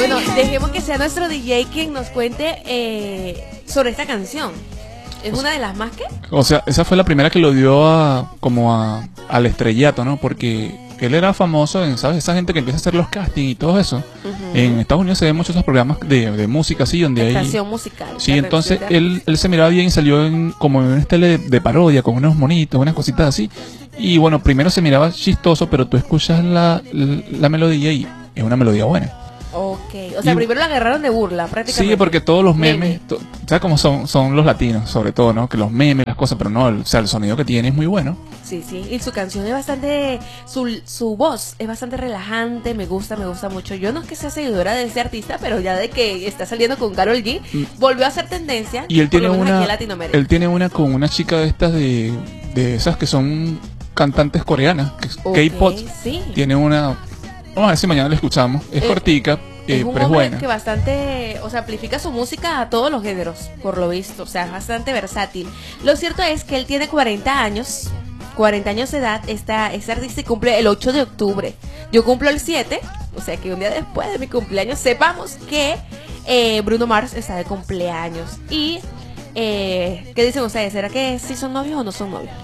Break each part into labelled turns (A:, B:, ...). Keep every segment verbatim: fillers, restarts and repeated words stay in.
A: Bueno, dejemos que sea nuestro D J quien nos cuente eh, sobre esta canción. ¿Es
B: o
A: una de las más que?
B: O sea, esa fue la primera que lo dio a como a, al estrellato, ¿no? Porque él era famoso en, ¿sabes? Esa gente que empieza a hacer los castings y todo eso. Uh-huh. En Estados Unidos se ven muchos esos programas de, de música así, donde hay...
A: Estación musical.
B: Sí, entonces él, él se miraba bien y salió en, como en un estilo de, de parodia, con unos monitos, unas cositas así. Y bueno, primero se miraba chistoso, pero tú escuchas la, la, la melodía y es una melodía buena.
A: Ok, o sea, y, primero la agarraron de burla, prácticamente.
B: Sí, porque todos los memes, to, ¿sabes cómo son? Son los latinos, sobre todo, ¿no? Que los memes, las cosas, pero no, el, o sea, el sonido que tiene es muy bueno.
A: Sí, sí, y su canción es bastante, su, su voz es bastante relajante, me gusta, me gusta mucho. Yo no es que sea seguidora de ese artista, pero ya de que está saliendo con Karol G, mm. volvió a hacer tendencia.
B: Y él tiene una, él tiene una con una chica de estas de, de esas que son cantantes coreanas, que
A: okay,
B: K-pop,
A: sí.
B: Tiene una... Vamos a ver si mañana la escuchamos. Es eh, cortica, eh,
A: es un
B: pero es buena.
A: Que bastante, o sea, amplifica su música a todos los géneros, por lo visto. O sea, es bastante versátil. Lo cierto es que él tiene cuarenta años. cuarenta años de edad. Esta, este artista cumple el ocho de octubre. Yo cumplo el siete. O sea, que un día después de mi cumpleaños sepamos que eh, Bruno Mars está de cumpleaños. Y, eh, ¿qué dicen ustedes? ¿Será que sí son novios o no son novios?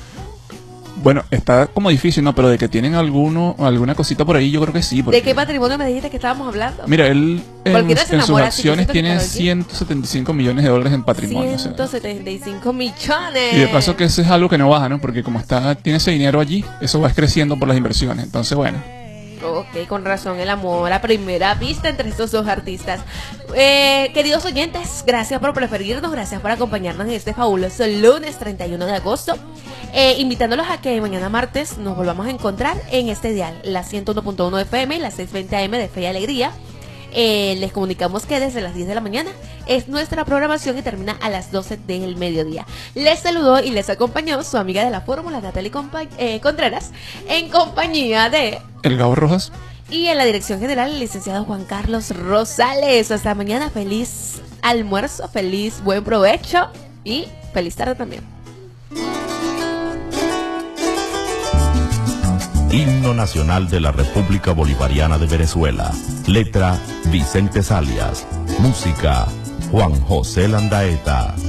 B: Bueno, está como difícil, ¿no? Pero de que tienen alguno, alguna cosita por ahí, yo creo que sí.
A: Porque... ¿De qué patrimonio me dijiste que estábamos hablando?
B: Mira, él en, en sus acciones tiene ciento setenta y cinco millones de dólares en patrimonio.
A: ciento setenta y cinco millones.
B: Y de paso que eso es algo que no baja, ¿no? Porque como está, tiene ese dinero allí, eso va creciendo por las inversiones. Entonces, bueno.
A: Ok, con razón, el amor a primera vista entre estos dos artistas. Eh, queridos oyentes, gracias por preferirnos, gracias por acompañarnos en este fabuloso lunes treinta y uno de agosto. Eh, invitándolos a que mañana martes nos volvamos a encontrar en este dial, la ciento uno punto uno F M y la seiscientos veinte A M de Fe y Alegría. Eh, les comunicamos que desde las diez de la mañana es nuestra programación y termina a las doce del mediodía. Les saludó y les acompañó su amiga de la fórmula, Natalie Compa eh, Contreras, en compañía de...
B: El Gabo Rojas.
A: Y en la dirección general, el licenciado Juan Carlos Rosales. Hasta mañana, feliz almuerzo, feliz buen provecho y feliz tarde también.
C: Himno Nacional de la República Bolivariana de Venezuela. Letra: Vicente Salias. Música: Juan José Landaeta.